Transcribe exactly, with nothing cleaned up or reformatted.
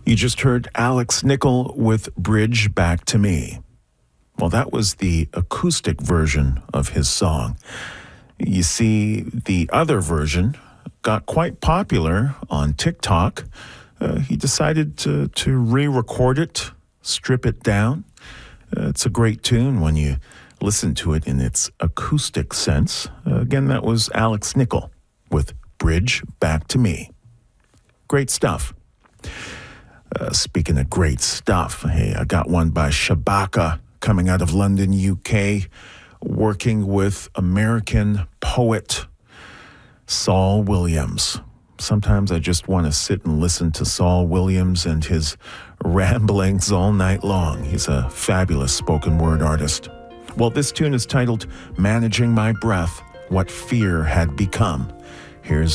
You just heard Alex Nickel with Bridge Back to Me. Well, that was the acoustic version of his song. You see, the other version got quite popular on TikTok. Uh, he decided to, to re-record it, strip it down. Uh, it's a great tune when you listen to it in its acoustic sense. Uh, again, that was Alex Nickel with Bridge Back to Me. Great stuff. Uh, speaking of great stuff, hey, I got one by Shabaka coming out of London, U K, working with American poet Saul Williams. Sometimes I just want to sit and listen to Saul Williams and his ramblings all night long. He's a fabulous spoken word artist. Well, this tune is titled Managing My Breath, What Fear Had Become. Here's